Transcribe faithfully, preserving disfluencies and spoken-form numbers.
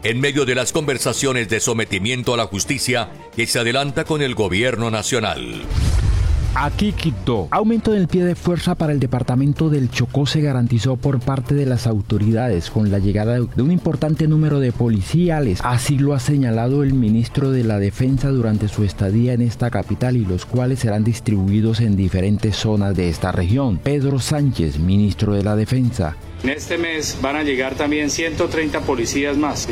en medio de las conversaciones de sometimiento a la justicia que se adelanta con el gobierno nacional. Aquí Quito. Aumento del pie de fuerza para el departamento del Chocó se garantizó por parte de las autoridades con la llegada de un importante número de policiales. Así lo ha señalado el ministro de la Defensa durante su estadía en esta capital, y los cuales serán distribuidos en diferentes zonas de esta región. Pedro Sánchez, ministro de la Defensa. En este mes van a llegar también ciento treinta policías más.